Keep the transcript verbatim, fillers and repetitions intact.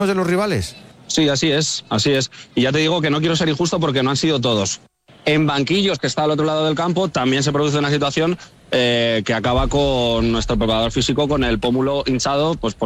de los rivales. Sí, así es, así es. Y ya te digo que no quiero ser injusto porque no han sido todos. En banquillos, que está al otro lado del campo, también se produce una situación eh, que acaba con nuestro preparador físico con el pómulo hinchado, pues por